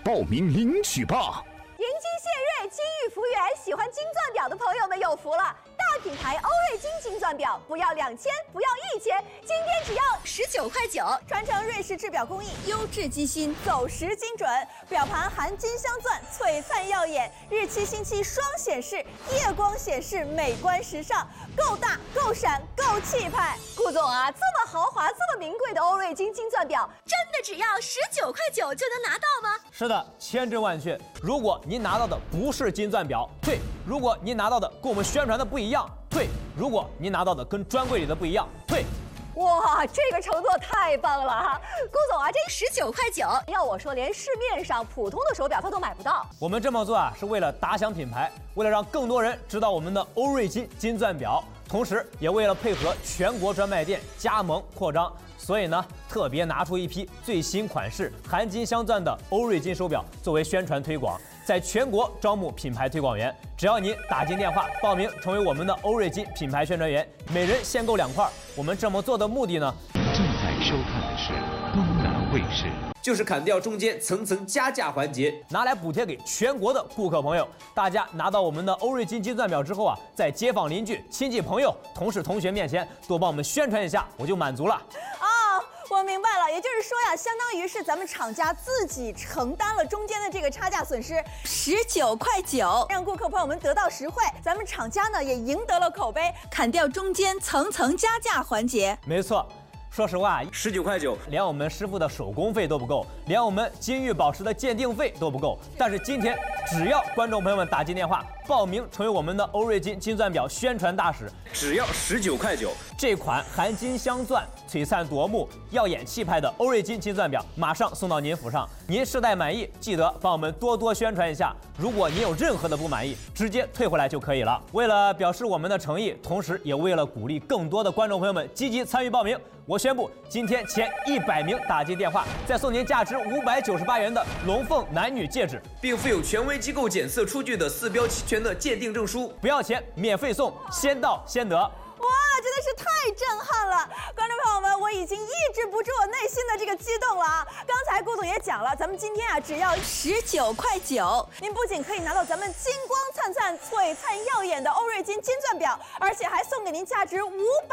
报名领取吧！ 迎金献瑞，金玉福源，喜欢金钻表的朋友们有福了！大品牌欧瑞金金钻表，不要2000，不要1000，今天只要19块9，传承瑞士制表工艺，优质机芯，走时精准，表盘含金镶钻，璀璨耀眼，日期星期双显示，夜光显示，美观时尚，够大够闪够气派。顾总啊，这么豪华、这么名贵的欧瑞金金钻表，真的只要19块9就能拿到吗？ 是的，千真万确。如果您拿到的不是金钻表，退；如果您拿到的跟我们宣传的不一样，退；如果您拿到的跟专柜里的不一样，退。 哇，这个承诺太棒了哈！顾总啊，这19块9，要我说，连市面上普通的手表它都买不到。 我们这么做啊，是为了打响品牌，为了让更多人知道我们的欧瑞金金钻表，同时也为了配合全国专卖店加盟扩张，所以呢，特别拿出一批最新款式含金镶钻的欧瑞金手表作为宣传推广，在全国招募品牌推广员。只要您打进电话报名成为我们的欧瑞金品牌宣传员，每人限购2块。我们这么做的目的呢， 正在收看的是东南卫视， 就是砍掉中间层层加价环节， 拿来补贴给全国的顾客朋友。大家拿到我们的欧瑞金金钻表之后啊，在街坊邻居、亲戚朋友、同事同学面前多帮我们宣传一下，我就满足了。 我明白了，也就是说呀，相当于是咱们厂家自己承担了中间的这个差价损失，19块9，让顾客朋友们得到实惠。咱们厂家呢也赢得了口碑，砍掉中间层层加价环节。 没错。说实话 ，19块9， 连我们师傅的手工费都不够，连我们金玉宝石的鉴定费都不够。但是今天，只要观众朋友们打进电话报名成为我们的欧瑞金金钻表宣传大使， 只要19块9， 这款含金镶钻、璀璨夺目、耀眼气派的欧瑞金金钻表马上送到您府上。您试戴满意，记得帮我们多多宣传一下。如果您有任何的不满意，直接退回来就可以了。为了表示我们的诚意，同时也为了鼓励更多的观众朋友们积极参与报名，我宣布，今天前100名打进电话，再送您价值598元的龙凤男女戒指， 并附有权威机构检测出具的4标齐全的鉴定证书， 不要钱，免费送，先到先得。 哇，真的是太震撼了！观众朋友们，我已经抑制不住我内心的这个激动了啊！刚才顾总也讲了，咱们今天啊只要19块9，您不仅可以拿到咱们金光灿灿、璀璨耀眼的欧瑞金金钻表，而且还送给您价值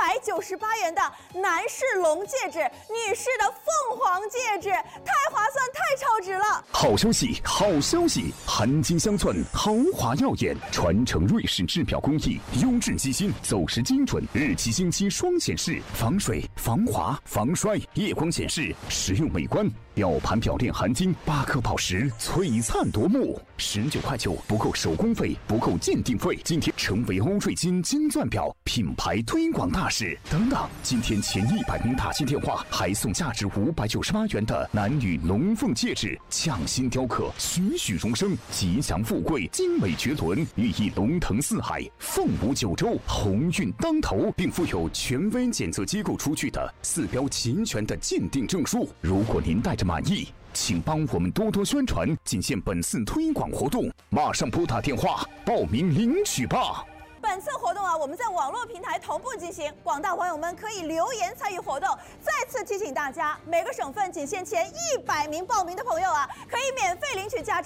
598元的男士龙戒指、女士的凤凰戒指，太划算、太超值了！ 好消息，好消息！含金镶钻，豪华耀眼，传承瑞士制表工艺，优质机芯，走时精准，日期星期双显示，防水、防滑、防摔，夜光显示，实用美观。表盘表链含金8颗宝石，璀璨夺目。19块9，不够手工费，不够鉴定费。今天成为欧瑞金金钻表品牌推广大使。等等，今天前100名打进电话，还送价值598元的男女龙凤戒指，匠心雕刻，栩栩荣生，吉祥富贵，精美绝伦，寓意龙腾四海，凤舞九州，鸿运当头，并附有权威检测机构出具的4标齐全的鉴定证书。如果您带着满意，请帮我们多多宣传，仅限本次推广活动，马上拨打电话报名领取吧。 本次活动啊，我们在网络平台同步进行，广大网友们可以留言参与活动。再次提醒大家，每个省份仅限前100名报名的朋友啊，可以免费领取价值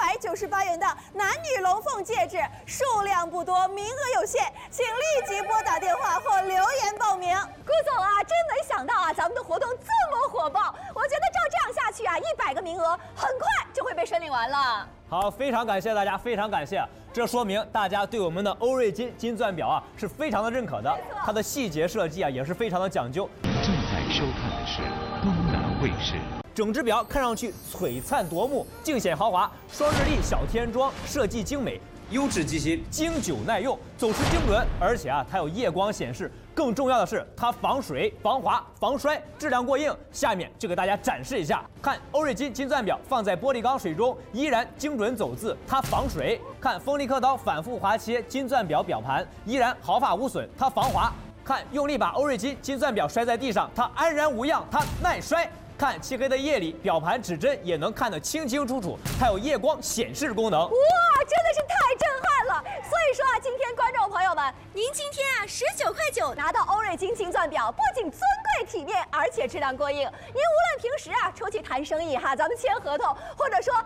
598元的男女龙凤戒指，数量不多，名额有限，请立即拨打电话或留言报名。顾总啊，真没想到啊，咱们的活动这么火爆，我觉得照这样下去啊，100个名额很快就会被申领完了。 好，非常感谢大家，非常感谢。这说明大家对我们的欧瑞金金钻表啊是非常的认可的，它的细节设计啊也是非常的讲究。 正在收看的是东南卫视。 整只表看上去璀璨夺目，尽显豪华，双日历小天装，设计精美， 优质机芯， 经久耐用，走时精准，而且啊它有夜光显示。更重要的是，它防水、防滑、防摔，质量过硬。下面就给大家展示一下，看欧瑞金金钻表放在玻璃缸水中，依然精准走字，它防水；看锋利刻刀反复划切金钻表表盘，依然毫发无损，它防滑；看用力把欧瑞金金钻表摔在地上，它安然无恙，它耐摔。看漆黑的夜里，表盘指针也能看得清清楚楚，还有夜光显示功能。 哇，真的是太震撼了！所以说啊，今天观众朋友们，您今天啊19块9拿到欧瑞金金钻表，不仅尊贵体面，而且质量过硬。您无论平时啊出去谈生意哈，咱们签合同，或者说